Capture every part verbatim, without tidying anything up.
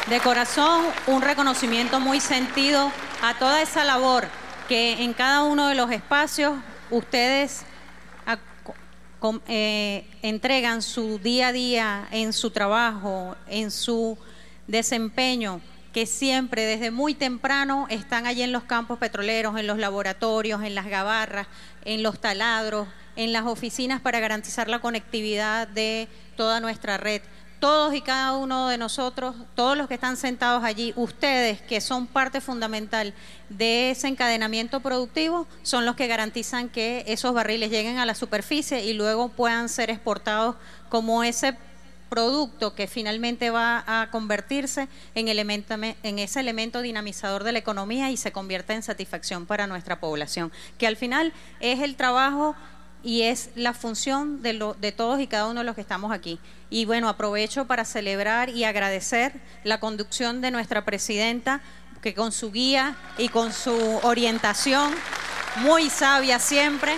De corazón, un reconocimiento muy sentido a toda esa labor que en cada uno de los espacios ustedes a, com, eh, entregan su día a día en su trabajo, en su desempeño, que siempre desde muy temprano están allí en los campos petroleros, en los laboratorios, en las gabarras, en los taladros, en las oficinas para garantizar la conectividad de toda nuestra red. Todos y cada uno de nosotros, todos los que están sentados allí, ustedes que son parte fundamental de ese encadenamiento productivo, son los que garantizan que esos barriles lleguen a la superficie y luego puedan ser exportados como ese producto que finalmente va a convertirse en, elemento, en ese elemento dinamizador de la economía y se convierta en satisfacción para nuestra población, que al final es el trabajo y es la función de, lo, de todos y cada uno de los que estamos aquí. Y bueno, aprovecho para celebrar y agradecer la conducción de nuestra presidenta, que con su guía y con su orientación, muy sabia siempre,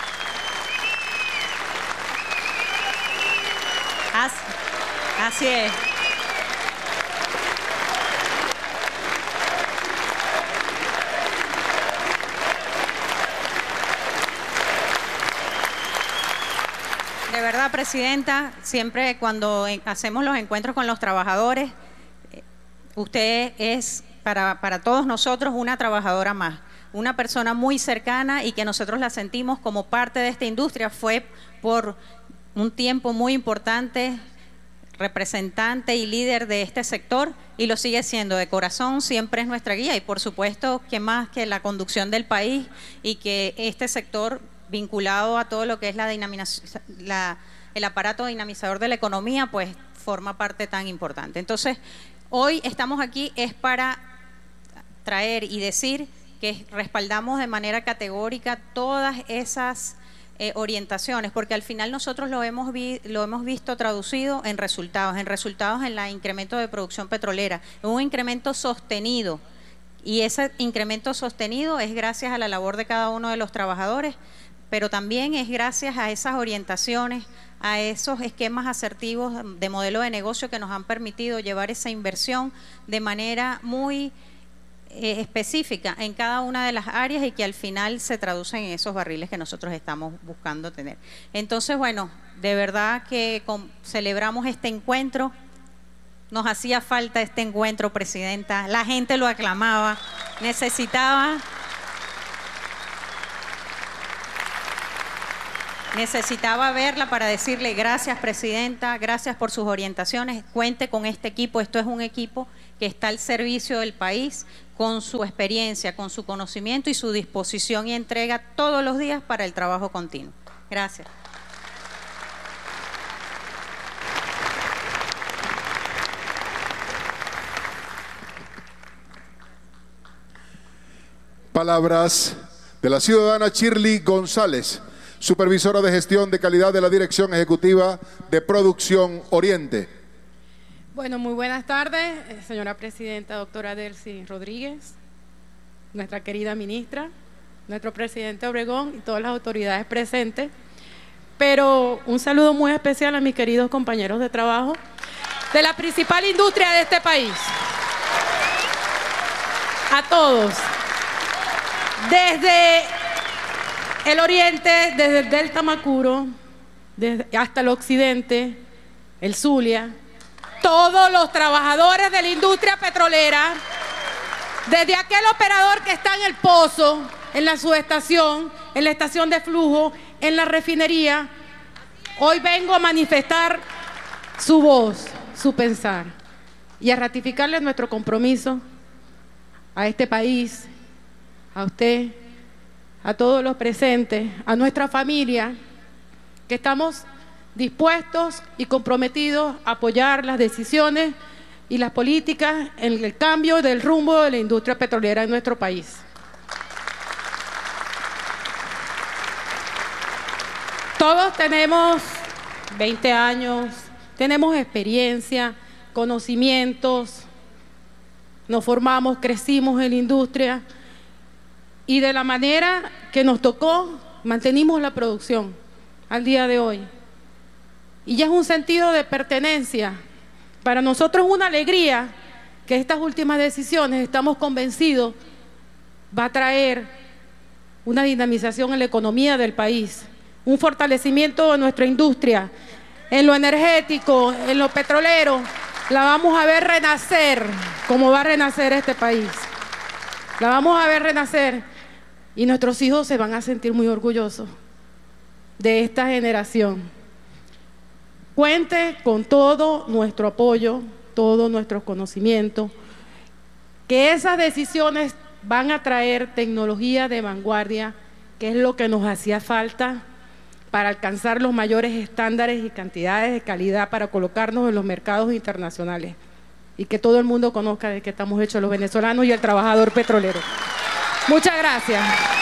así, así es. De verdad, presidenta, siempre cuando hacemos los encuentros con los trabajadores, usted es para, para todos nosotros una trabajadora más, una persona muy cercana y que nosotros la sentimos como parte de esta industria. Fue por un tiempo muy importante representante y líder de este sector y lo sigue siendo de corazón, siempre es nuestra guía y por supuesto que más que la conducción del país y que este sector vinculado a todo lo que es la dinamización, la, el aparato dinamizador de la economía, pues forma parte tan importante. Entonces, hoy estamos aquí es para traer y decir que respaldamos de manera categórica todas esas eh, orientaciones, porque al final nosotros lo hemos, vi, lo hemos visto traducido en resultados, en resultados en el incremento de producción petrolera, un incremento sostenido, y ese incremento sostenido es gracias a la labor de cada uno de los trabajadores, pero también es gracias a esas orientaciones, a esos esquemas asertivos de modelo de negocio que nos han permitido llevar esa inversión de manera muy eh, específica en cada una de las áreas y que al final se traducen en esos barriles que nosotros estamos buscando tener. Entonces, bueno, de verdad que con, celebramos este encuentro, nos hacía falta este encuentro, presidenta, la gente lo aclamaba, necesitaba... Necesitaba verla para decirle gracias, presidenta, gracias por sus orientaciones, cuente con este equipo, esto es un equipo que está al servicio del país, con su experiencia, con su conocimiento y su disposición y entrega todos los días para el trabajo continuo. Gracias. Palabras de la ciudadana Shirley González, supervisora de gestión de calidad de la Dirección Ejecutiva de Producción Oriente. Bueno, muy buenas tardes, señora presidenta, doctora Delcy Rodríguez, nuestra querida ministra, nuestro presidente Obregón y todas las autoridades presentes. Pero un saludo muy especial a mis queridos compañeros de trabajo de la principal industria de este país. A todos. Desde el oriente, desde el Delta Macuro, desde hasta el occidente, el Zulia, todos los trabajadores de la industria petrolera, desde aquel operador que está en el pozo, en la subestación, en la estación de flujo, en la refinería, hoy vengo a manifestar su voz, su pensar y a ratificarle nuestro compromiso a este país, a usted, a todos los presentes, a nuestra familia, que estamos dispuestos y comprometidos a apoyar las decisiones y las políticas en el cambio del rumbo de la industria petrolera en nuestro país. Todos tenemos veinte años, tenemos experiencia, conocimientos, nos formamos, crecimos en la industria, y de la manera que nos tocó, mantenimos la producción al día de hoy. Y ya es un sentido de pertenencia. Para nosotros es una alegría que estas últimas decisiones, estamos convencidos, va a traer una dinamización en la economía del país, un fortalecimiento de nuestra industria, en lo energético, en lo petrolero. La vamos a ver renacer, como va a renacer este país. La vamos a ver renacer y nuestros hijos se van a sentir muy orgullosos de esta generación. Cuente con todo nuestro apoyo, todo nuestro conocimiento, que esas decisiones van a traer tecnología de vanguardia, que es lo que nos hacía falta para alcanzar los mayores estándares y cantidades de calidad para colocarnos en los mercados internacionales y que todo el mundo conozca de qué estamos hechos los venezolanos y el trabajador petrolero. Muchas gracias.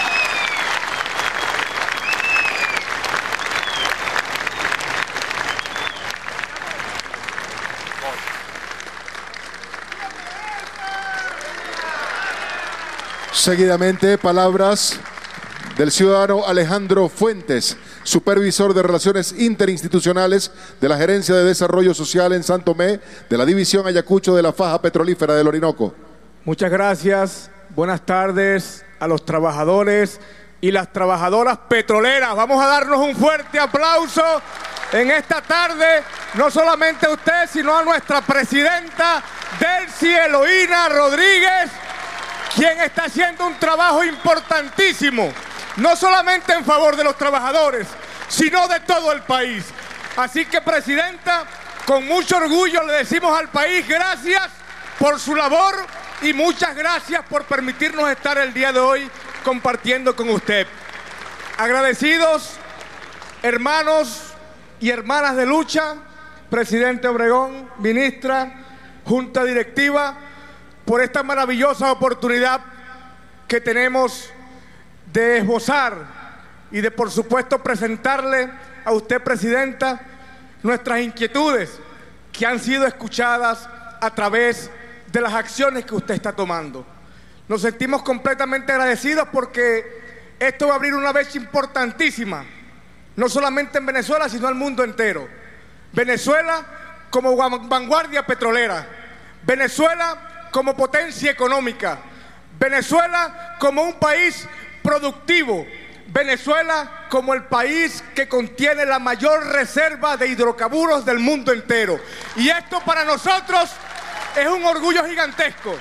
Seguidamente, palabras del ciudadano Alejandro Fuentes, supervisor de Relaciones Interinstitucionales de la Gerencia de Desarrollo Social en San Tomé, de la División Ayacucho de la Faja Petrolífera del Orinoco. Muchas gracias. Buenas tardes a los trabajadores y las trabajadoras petroleras. Vamos a darnos un fuerte aplauso en esta tarde, no solamente a usted, sino a nuestra presidenta, Delcy Eloína Rodríguez, quien está haciendo un trabajo importantísimo, no solamente en favor de los trabajadores, sino de todo el país. Así que, presidenta, con mucho orgullo le decimos al país gracias por su labor y muchas gracias por permitirnos estar el día de hoy compartiendo con usted. Agradecidos, hermanos y hermanas de lucha, presidente Obregón, ministra, junta directiva, por esta maravillosa oportunidad que tenemos de esbozar y de, por supuesto, presentarle a usted, presidenta, nuestras inquietudes que han sido escuchadas a través de las acciones que usted está tomando. Nos sentimos completamente agradecidos porque esto va a abrir una brecha importantísima, no solamente en Venezuela, sino al mundo entero. Venezuela como vanguardia petrolera, Venezuela como potencia económica, Venezuela como un país productivo, Venezuela como el país que contiene la mayor reserva de hidrocarburos del mundo entero. Y esto para nosotros es un orgullo gigantesco.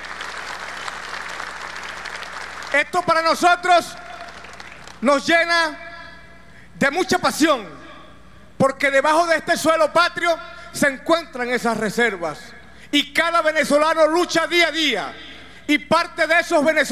Esto para nosotros nos llena de mucha pasión, porque debajo de este suelo patrio se encuentran esas reservas. Y cada venezolano lucha día a día. Y parte de esos venezolanos